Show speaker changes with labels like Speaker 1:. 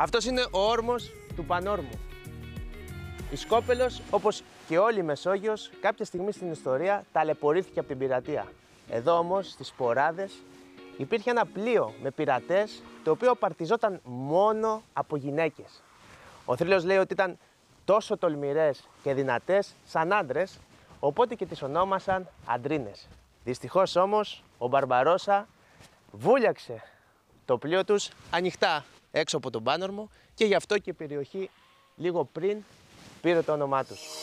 Speaker 1: Αυτός είναι ο όρμος του Πανόρμου. Η Σκόπελος, όπως και όλη η Μεσόγειος, κάποια στιγμή στην ιστορία ταλαιπωρήθηκε από την πειρατεία. Εδώ όμως, στις Σποράδες, υπήρχε ένα πλοίο με πειρατές, το οποίο παρτιζόταν μόνο από γυναίκες. Ο θρύλος λέει ότι ήταν τόσο τολμηρές και δυνατές σαν άντρες, οπότε και τις ονόμασαν αντρίνες. Δυστυχώς όμως, ο Μπαρμπαρόσα βούλιαξε το πλοίο τους ανοιχτά έξω από τον Πάνορμο και γι' αυτό και η περιοχή λίγο πριν πήρε το όνομά τους.